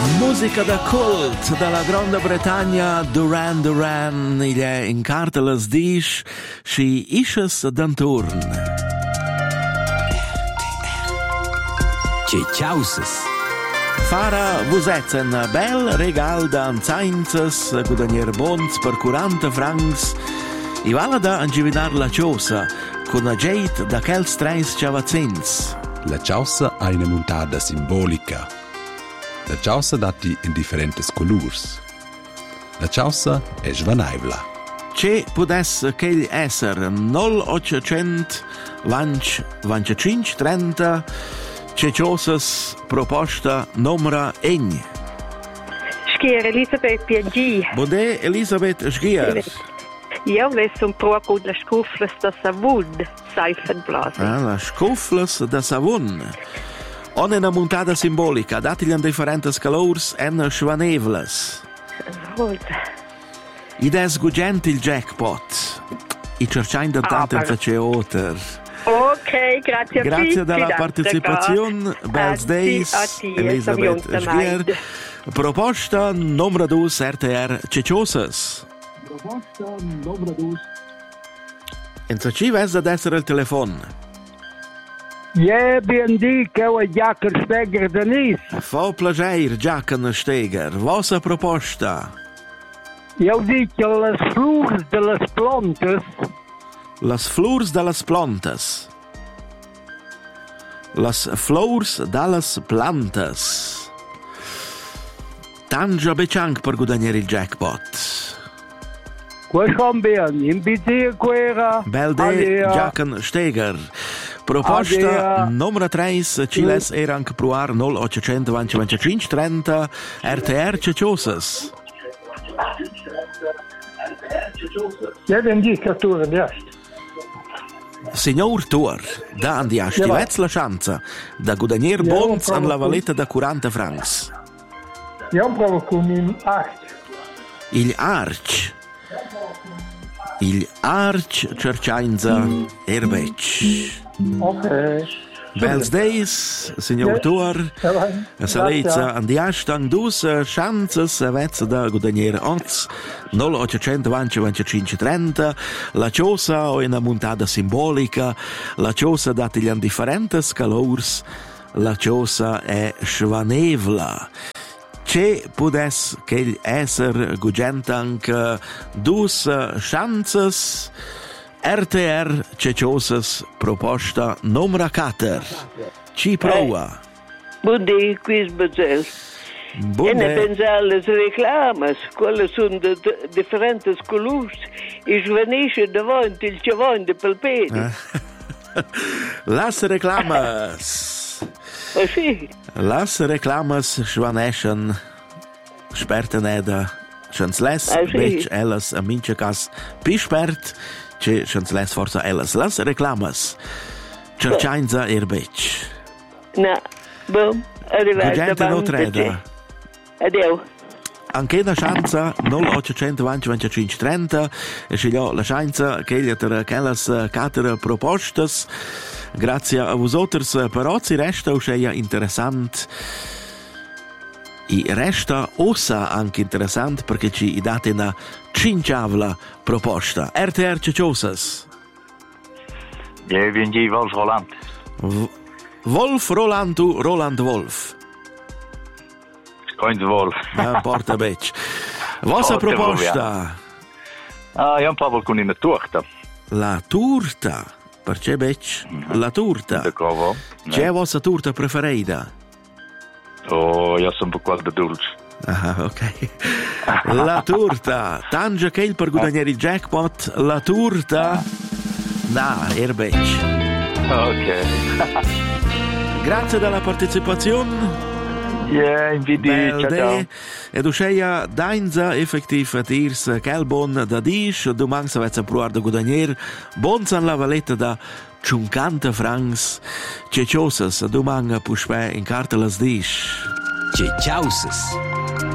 Musica da cult dalla Grande Bretagna, Duran Duran, il è in carta las dish, si isches d'anturn. Ciauses. Fara vusets un bel regal da anzainzas, guadagnier bons per 40 francs, i vala da angivinar la ciosa, con a geit da quels treis ciavazzins. La ciausa ha una montada simbolica. La ciausa dati in differentes colors. La ciausa è svanevla. Che pudes ch'egl esser 0800 25 30 che ciosas proposta numera egn. Schier Elisabeth PNG. Bode Elisabeth Schier. Io avessi un pro con le scuffles da savun, seifenblasen. Ah, la scuffles da savun. On una montada simbolica, datigli an differentes colors en schvanevles. Ides gugent il jackpot. I cercain da tanto face oter. Ok, grazie a tutti. Grazie della partecipazione. Bells days, Elisabeth Schier. Proposta numero 2 RTR Ceciosas. Proposta numero 2. En sa ci ves ad essere il telefono. Ja, BND, che ho Jacken Steger Denis. Fa plager, Jacken Steger. Vossa proposta? Io dico las flurs de las plantas. Las flurs de las plantas. Las flors de las plantas. Tangia becianc per guadagnare il jackpot. Questo bene, in bizia quera. Belde, Jacken Steger. Proposta numero 3, Ciles Eranc Pruar 0800 25 30 RTR Ceciosas. Ja, den dicatura, ja. Signor Tuor, da andiasti, vets la chance da guadagnier bons an la valetta da 40 francs. Io provo con un arch. Il arch. Il arch cercainza erbec. Ok. Bells days, signor Tuor. Salezza andiastan dus chances vets da guadagnier ons 0800 25 30. La ciosa o una montada simbolica. La ciosa datigli an differentes colors. La ciosa è schvanevla. Che pudes che esser gugentanc dus chances RTR Ceciosas proposta numero 4. Ci prova. Buondì, qui Sbazel. E ne pensare le reclamas, quelle sono di differenti colori, e svanisce davanti il ciavone pel piede. Las reclamas. Sì. Las reclamas svaneschen sperten eda schens les bec ellas a minche cas pispert che schens les forza ellas las reclamas cercainza bec. No, boom, arrivata no treda. Adeu. Anche una chance 0800 25 30 e scegliò la chance che gli ter quellas 4 propostas. Grazie a vosotros, però si resta uscea interessant. I resta ossa anche interessant perché ci date una cinciavla proposta. RTR Ceciosas. Ja, BNG Wolf Roland. Wolf Roland, tu Roland Wolf. Coins Wolf. Porta bec. Vossa proposta? Io provo con una torta. La turta. Perché bec? La turta. C'è la vostra turta preferita? Oh, io sono un po' quasi dolce. Ah, ok. La turta. Tange che il per guadagnare il jackpot, la turta. No, bec. Ok. Grazie della partecipazione. Ja, invidi, ciao. Ed usceia dainza effektiv tirs quel bon da dish, domani se vezza provar da guadagnier, bons an la valetta da 50 francs, Ceciosas, domani puspe in carta las dish. Ceciosas.